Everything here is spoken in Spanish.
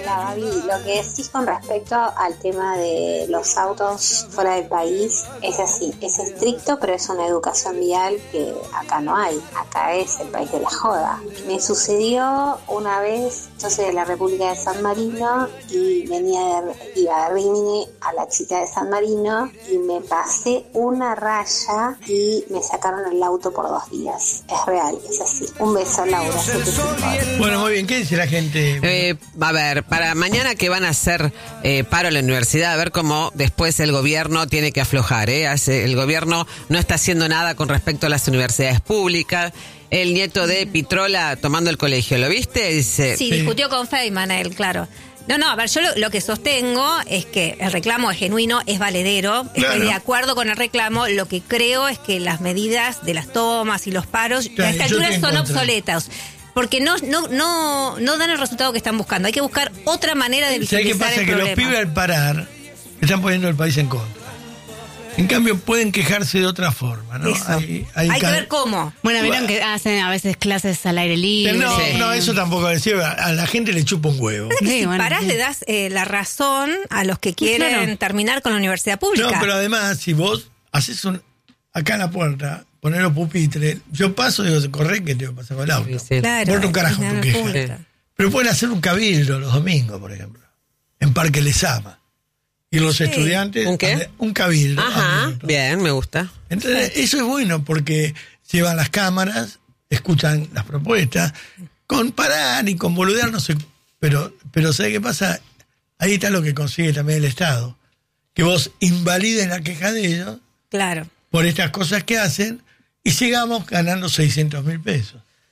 Hola Gaby, lo que decís con respecto al tema de los autos fuera del país es así, es estricto, pero es una educación vial que acá no hay, acá es el país de la joda. Me sucedió una vez, yo soy de la República de San Marino y iba de Rimini a la Chica de San Marino y me pasé una raya y me sacaron el auto por 2 días. Es real, es así. Un beso, Laura. Bueno, muy bien, ¿qué dice la gente? A ver, para mañana que van a hacer paro en la universidad, a ver cómo después el gobierno tiene que aflojar, el gobierno no está haciendo nada con respecto a las universidades públicas. El nieto de Pitrola tomando el colegio, ¿lo viste? Dice, sí, discutió con Feynman él, claro. No, a ver, yo lo que sostengo es que el reclamo es genuino, es valedero, claro. Estoy de acuerdo con el reclamo, lo que creo es que las medidas de las tomas y los paros a esta altura son obsoletas. Porque no dan el resultado que están buscando. Hay que buscar otra manera de visibilizar el problema. ¿Sabes qué pasa? Que los pibes al parar están poniendo el país en contra. En cambio, pueden quejarse de otra forma, ¿no? Hay que ver cómo. Bueno, vieron que hacen a veces clases al aire libre. No, eso tampoco decir. A la gente le chupa un huevo. Si parás, le das la razón a los que quieren terminar con la universidad pública. No, pero además, si vos haces acá en la puerta, poner los pupitres, yo paso y digo, corre que te voy a pasar con el auto. Sí. Claro, Por un carajo tu queja. Pero pueden hacer un cabildo los domingos, por ejemplo, en Parque Lesama. Y los estudiantes... ¿Un qué? Un cabildo. Ajá, bien, me gusta. Entonces, eso es bueno porque llevan las cámaras, escuchan las propuestas, con parar y con boludear, no sé. Pero ¿sabes qué pasa? Ahí está lo que consigue también el Estado. Que vos invalides la queja de ellos. Claro. Por estas cosas que hacen y sigamos ganando 600.000 pesos.